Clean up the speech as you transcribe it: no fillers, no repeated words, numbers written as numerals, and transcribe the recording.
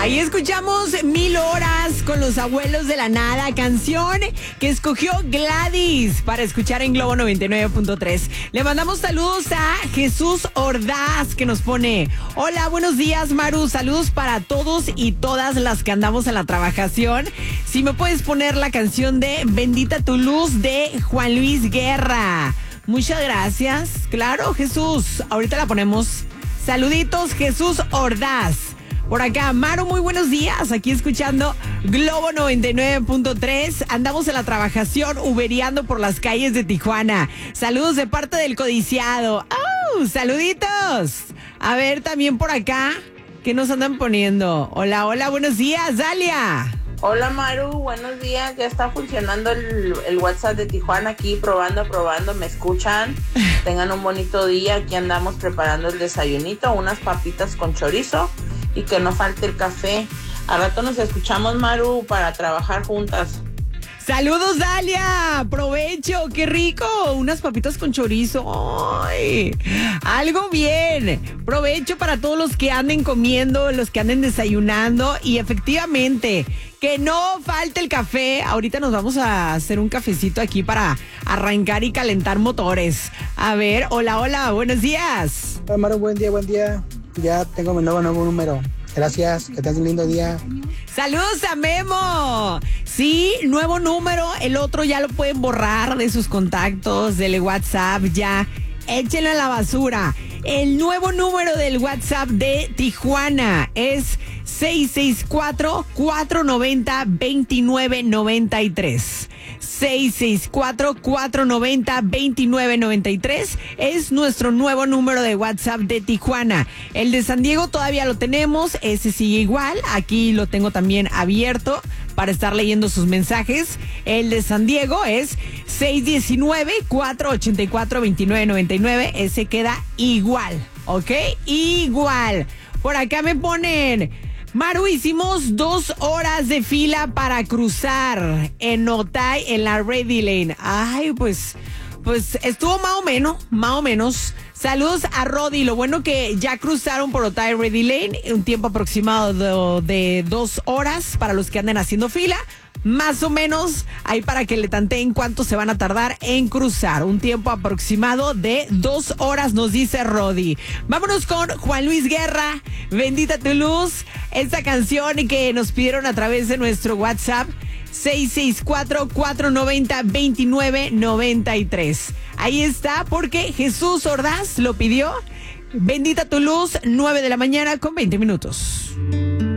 Ahí escuchamos 1000 horas con los abuelos de la nada, canción que escogió Gladys para escuchar en Globo 99.3. Le mandamos saludos a Jesús Ordaz, que nos pone: hola, buenos días, Maru, saludos para todos y todas las que andamos en la trabajación. Si me puedes poner la canción de Bendita tu luz de Juan Luis Guerra. Muchas gracias. Claro, Jesús, ahorita la ponemos. Saluditos, Jesús Ordaz. Por acá, Maru, muy buenos días. Aquí escuchando Globo 99.3. Andamos en la trabajación, ubereando por las calles de Tijuana. Saludos de parte del codiciado. ¡Oh! ¡Saluditos! A ver, también por acá, ¿qué nos andan poniendo? Hola, hola, buenos días, Dalia. Hola, Maru, buenos días. Ya está funcionando el WhatsApp de Tijuana aquí, probando, ¿me escuchan? Tengan un bonito día. Aquí andamos preparando el desayunito, unas papitas con chorizo y que no falte el café. Al rato nos escuchamos, Maru, para trabajar juntas. Saludos, Dalia. Provecho, qué rico. Unas papitas con chorizo. Ay, algo bien. Provecho para todos los que anden comiendo, los que anden desayunando. Y efectivamente, que no falte el café. Ahorita nos vamos a hacer un cafecito aquí para arrancar y calentar motores. A ver, hola, hola, buenos días. Hola, Maru, buen día. Ya tengo mi nuevo número. Gracias, que tengas un lindo día. ¡Saludos a Memo! Sí, nuevo número. El otro ya lo pueden borrar de sus contactos, del WhatsApp, ya. Échenlo a la basura. El nuevo número del WhatsApp de Tijuana es 664-490-2993. 664-490-2993 es nuestro nuevo número de WhatsApp de Tijuana. El de San Diego todavía lo tenemos, ese sigue igual. Aquí lo tengo también abierto para estar leyendo sus mensajes. El de San Diego es 619-484-2999. Ese queda igual, ¿ok? Igual. Por acá me ponen: Maru, hicimos 2 horas de fila para cruzar en Otay, en la Ready Lane. Ay, pues estuvo más o menos. Saludos a Rodi. Lo bueno que ya cruzaron por Otay Ready Lane, un tiempo aproximado de 2 horas para los que anden haciendo fila. Más o menos, ahí para que le tanteen cuánto se van a tardar en cruzar. Un tiempo aproximado de 2 horas, nos dice Rodi. Vámonos con Juan Luis Guerra, Bendita tu luz. Esta canción que nos pidieron a través de nuestro WhatsApp, 664-490-2993. Ahí está, porque Jesús Ordaz lo pidió. Bendita tu luz, 9 de la mañana con 20 minutos.